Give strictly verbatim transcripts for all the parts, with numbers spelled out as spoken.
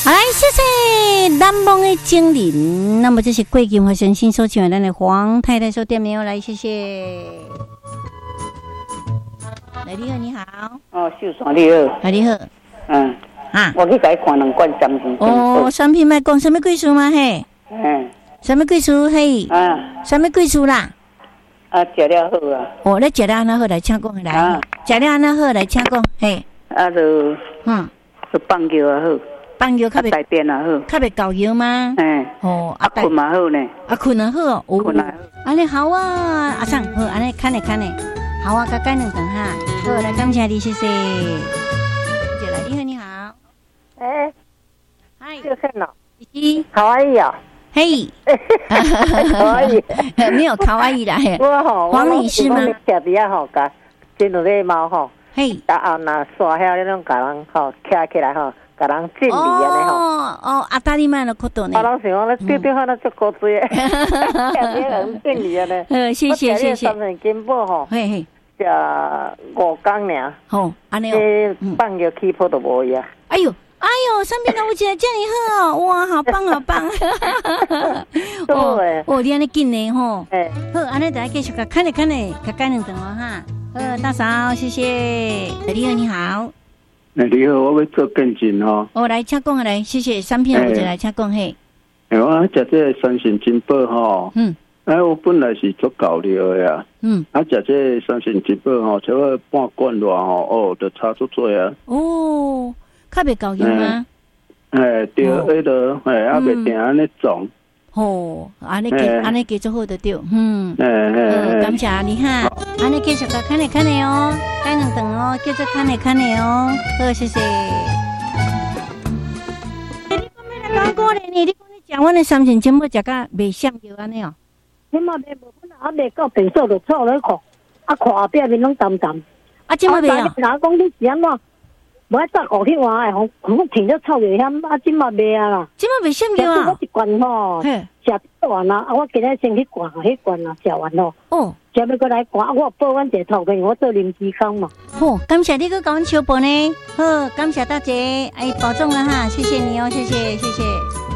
好来，谢谢南梦的精灵。那么这是贵金华神新所请咱的黄太太说店没有来，谢谢。来，你好，你好。 哦，秀山你好。 啊，你好。 嗯。 啊。 我去给看两罐产品。 哦，产品卖讲什么贵数吗？嘿。 嗯。 什么贵数？嘿。啊。什么贵数啦？ 啊，食了好啊。 哦，你食了安那好来，请讲来。啊。食了安那好来，请讲嘿。 啊，就嗯，就放尿啊好。放尿较袂大便啊好。较袂搞油吗？嗯。哦，啊困嘛好呢。啊困啊好哦。困啊好。安尼好啊，阿桑好，安尼看咧看咧。好啊，甲改两顿哈。好，来感谢你，谢谢。姐来，你好，你好。 哎， 嗨， 又看了。 咦， 卡哇伊啊？ 嘿， 卡哇伊， 没有卡哇伊啦。 我吼， 黄女士吗？ 徛底下吼，甲真有礼貌吼。嘿，啊后那刷遐那种甲人吼徛起来吼，甲人敬礼安尼吼。 哦哦，阿达利曼的角度呢？ 啊，人想讲咧，对对，好那足高追的，徛底人敬礼安尼。 呃，谢谢谢谢。 三份金宝吼， 嘿嘿， 食五工尔。吼，安尼哦。放尿起泡都无呀。 哎呦。哎呦，上面的我觉得叫你好，哇，好棒好棒！ 哦， 哦，你安尼紧呢吼，哎，好，安尼大家继续甲看咧看咧，甲干两顿哦哈。呃，大嫂，谢谢。你好，你好。 哎，你好，我要做见证哦。 哦，来，请讲来，谢谢。产品我就来请讲嘿。 哎，我食这三神金宝吼，嗯，哎，我本来是做搞料的呀，嗯，啊，食这三神金宝吼，差不多半罐偌吼，哦，就差足多啊。 哦。较袂够油吗？ 哎，对，迄个哎，啊，袂定安尼种。 哦，安尼继安尼继续好得对，嗯。哎哎感谢你哈，安尼继续甲看咧看咧哦，改两顿哦，继续看咧看咧哦，好，谢谢。你讲咩来讲过咧？你讲你食阮的三神金宝食甲袂闪油安尼哦？ 你嘛袂无，本来还袂到便所就错咧看，啊看后壁面拢淡淡。 啊，即马袂啊？ 人讲你是安怎？我早五去换诶，吼，可能停了臭危险，啊，今嘛袂啊啦， 今嘛袂闪尿啊！ 我一罐吼，食完啦，啊，我今日先去灌，去灌啦，食完咯。哦，食要过来灌，我报阮一个头家，我做临时工嘛。 好，感谢你去甲阮相伴呢。好，感谢大姐，哎，保重了哈，谢谢你哦，谢谢，谢谢。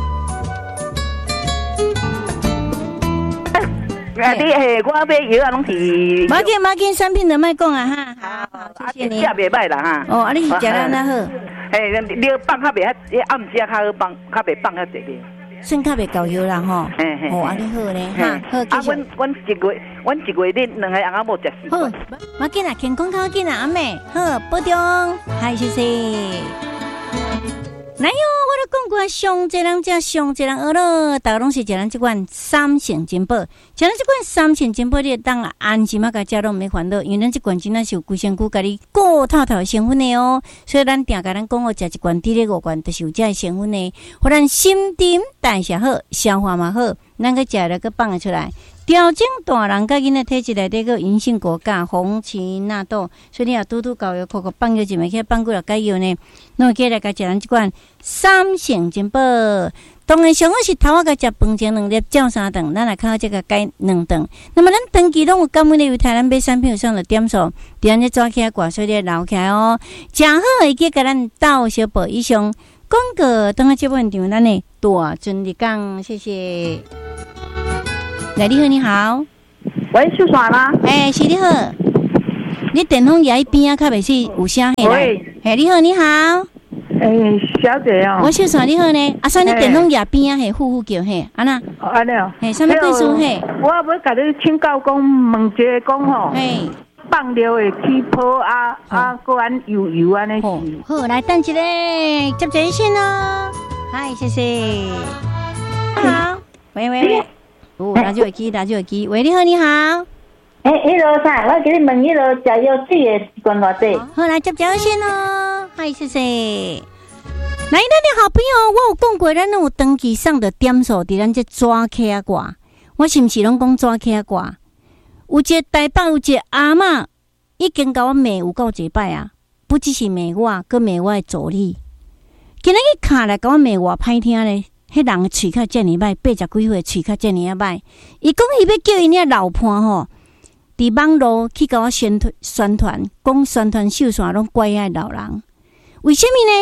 啊，你诶，我买药啊，拢是。 马紧马紧，产品就卖讲啊哈。好，好，谢谢你。 食袂歹啦哈。 哦，啊，你是食得那好。 嘿，你放较袂遐，暗时较好放，较袂放遐济哩。 算较袂够药啦吼。嘿嘿。哦，啊，你好咧哈。好， 啊，阮阮一月，阮一月恁两个翁仔某食四罐。 好，马紧啊，健康较紧啊，阿妹。好，保重。嗨，谢谢。来哟，我都讲过，上济人食，上济人学咯，大家拢是食咱这款三成金宝，食咱这款三成金宝，你当安心啊，甲食拢没烦恼，因为咱这款真正是有规身躯甲你固透透成分的哦，所以咱定甲咱讲哦，食一罐、滴咧五罐，都是有这成分的，互咱心肠代谢好，消化嘛好，咱个食了个放得出来。调整大人甲囡仔体质内底个银杏果苷、红荠纳豆，所以你若拄拄搞药，口口放药一枚，去放几落解药呢？那么起来甲食咱即款三成金宝。当然上好是头仔甲食饭前两粒，照三顿，咱来靠这个解两顿。那么咱长期拢有感恩的为台湾买产品有上的点数，伫安尼抓起来挂，所以留起来哦。正好会记甲咱斗小宝以上广告，等下这部分场咱的大尊的讲，谢谢。来，你好，你好， 喂，秀耍吗？ 哎、欸，是你好，你电风牙一边啊，较袂是有声嘿啦。嘿，你好，你好， 哎、欸，小姐哦， 我秀耍你好呢，啊，算你电风牙边啊，嘿，呼呼叫嘿，安那？ 安尼哦， 嘿，什么故事嘿？ 我要甲你请教讲，问一个讲吼，嘿，放尿会起泡啊啊，个安油油安尼是。 好，来等一下，接这一线哦。嗨，谢谢。好，喂喂喂。哦，打就会机，打就会机。喂，你好，你好。 诶，迄落啥？我给你问，迄落食药水的习惯偌济？ 好，来接这先咯。嗨，谢谢。来，咱的好朋友，我有讲过，咱有登记上的点数，伫咱这抓起挂。我是毋是拢讲抓起挂？有一个台北有一个阿嬷，已经甲我骂有够一摆啊！不只是骂我，佮骂我的助理。今日伊卡来甲我骂我歹听咧。迄人的喙较遮尔歹，八十几岁喙较遮尔啊歹。伊讲伊要叫因遐老伴吼，伫网络去甲我宣传宣传，讲宣传秀线拢怪爱老人。为什么呢？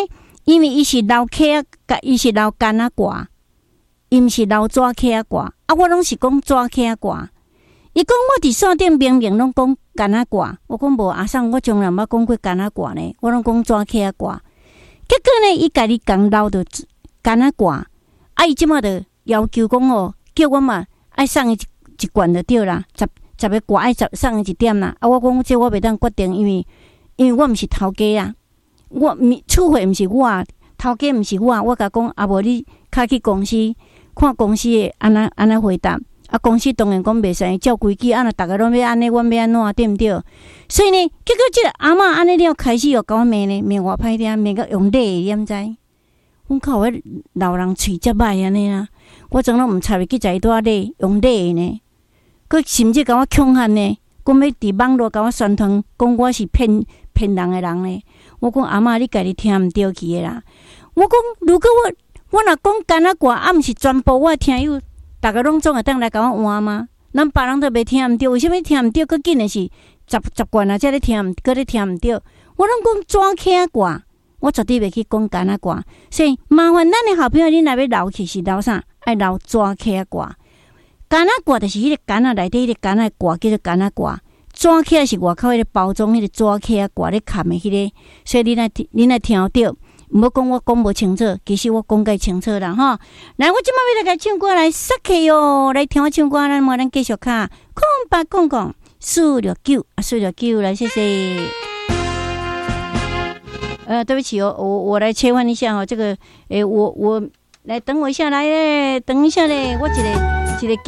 因为伊是老客啊，伊是老干啊挂，伊毋是老纸客啊挂。啊，我拢是讲纸客啊挂。伊讲我伫线顶明明拢讲干啊挂，我讲无阿送，我从来毋捌讲过干啊挂呢，我拢讲纸客啊挂。结果呢，伊家己讲老着干啊挂，啊，伊即马着要求讲哦，叫我嘛爱送伊一一罐就对啦，十十个挂爱十送伊一点啦。啊，我讲这我袂当决定，因为因为我毋是头家啊。我处费毋是我，头家毋是我，我甲讲啊，无你较去公司看公司的安那安那回答，啊，公司当然讲袂使照规矩，啊，若逐个拢要安尼，阮要安怎对毋对？所以呢，结果即个阿嬷安尼了开始又甲我骂呢，骂我歹听，骂到用礼的，你知？阮靠，我老人喙遮歹安尼啊，我总拢毋插入去在多礼用礼的呢，佮甚至甲我恐吓呢，讲要伫网络甲我宣传，讲我是骗骗人的人呢。我讲阿嬷，你家己听毋对去的啦。我讲，如果我我若讲干那歌，啊，毋是全部我听友，逐个拢总会当来甲我换吗？咱别人都袂听毋对，为什么听毋对？佮紧的是十十罐啊，才咧听，佮咧听毋对。我拢讲纸客歌，我绝对袂去讲干那歌。所以麻烦咱的好朋友，恁若要留去是留啥？爱留纸客歌。干那歌就是迄个干那内底迄个干那歌，叫做干那歌。纸客是外口迄个包装，迄个纸客挂咧砍的迄个，所以你来你来听着，毋好讲我讲无清楚，其实我讲介清楚啦吼。来，我即摆要来甲唱歌来杀气哟，来听我唱歌，咱莫咱继续卡空白讲讲四六九啊，四六九来，谢谢。呃，对不起哦，我我来切换一下哈，这个诶，我我来等我一下来嘞，等一下嘞，我一个一个。